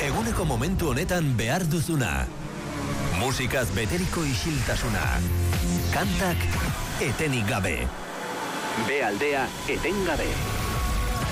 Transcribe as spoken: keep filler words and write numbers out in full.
Eguneko momentu honetan behar duzuna. Musikaz beteriko isiltasuna. Kantak etenik gabe. Be aldea etengabe.